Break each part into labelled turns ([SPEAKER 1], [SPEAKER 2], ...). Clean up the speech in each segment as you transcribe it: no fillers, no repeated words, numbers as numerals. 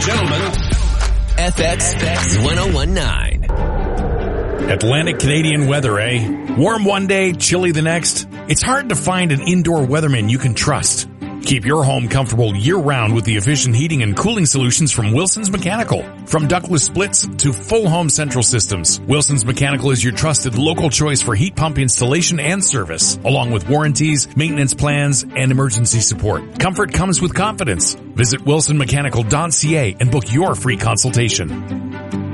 [SPEAKER 1] and gentlemen,
[SPEAKER 2] FX 1019.
[SPEAKER 3] Atlantic Canadian weather, eh? Warm one day, chilly the next. It's hard to find an indoor weatherman you can trust. Keep your home comfortable year-round with the efficient heating and cooling solutions from Wilson's Mechanical. From ductless splits to full home central systems, Wilson's Mechanical is your trusted local choice for heat pump installation and service, along with warranties, maintenance plans, and emergency support. Comfort comes with confidence. Visit wilsonmechanical.ca and book your free consultation.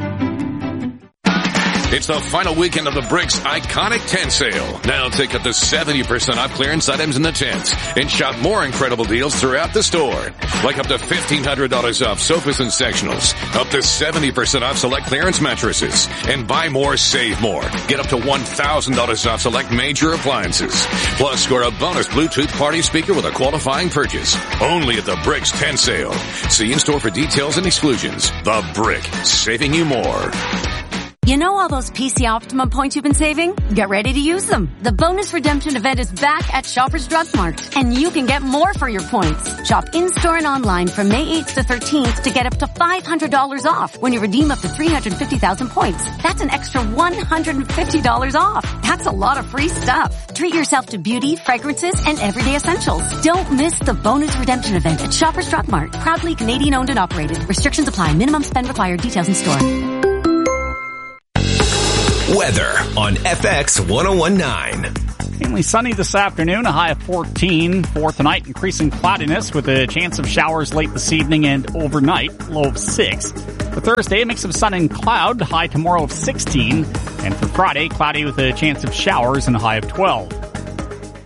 [SPEAKER 1] it's the final weekend of the Bricks Iconic Tent Sale. Now take up to 70% off clearance items in the tents and shop more incredible deals throughout the store. Like up to $1,500 off sofas and sectionals, up to 70% off select clearance mattresses, and buy more, save more. Get up to $1,000 off select major appliances. Plus, score a bonus Bluetooth party speaker with a qualifying purchase. Only at the Bricks Tent Sale. See in-store for details and exclusions. The Brick, saving you more.
[SPEAKER 4] You know all those PC Optimum points you've been saving? Get ready to use them. The bonus redemption event is back at Shoppers Drug Mart, and you can get more for your points. Shop in-store and online from May 8th to 13th to get up to $500 off when you redeem up to 350,000 points. That's an extra $150 off. That's a lot of free stuff. Treat yourself to beauty, fragrances, and everyday essentials. Don't miss the bonus redemption event at Shoppers Drug Mart. Proudly Canadian owned and operated. Restrictions apply. Minimum spend required. Details in store.
[SPEAKER 2] Weather on FX 1019.
[SPEAKER 5] Mainly sunny this afternoon, a high of 14. For tonight, increasing cloudiness with a chance of showers late this evening and overnight, low of 6. For Thursday, a mix of sun and cloud, high tomorrow of 16. And for Friday, cloudy with a chance of showers and a high of 12.